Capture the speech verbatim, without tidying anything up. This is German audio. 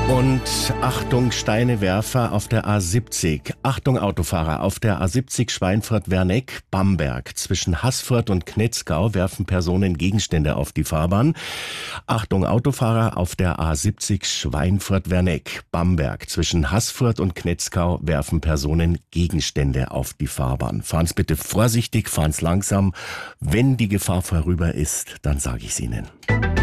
Und Achtung, Steinewerfer auf der A siebzig. Achtung, Autofahrer, auf der A siebzig Schweinfurt-Werneck, Bamberg. Zwischen Haßfurt und Knetzgau werfen Personen Gegenstände auf die Fahrbahn. Achtung, Autofahrer, auf der A siebzig Schweinfurt-Werneck, Bamberg. Zwischen Haßfurt und Knetzgau werfen Personen Gegenstände auf die Fahrbahn. Fahren's bitte vorsichtig, fahren's langsam. Wenn die Gefahr vorüber ist, dann sage ich's Ihnen.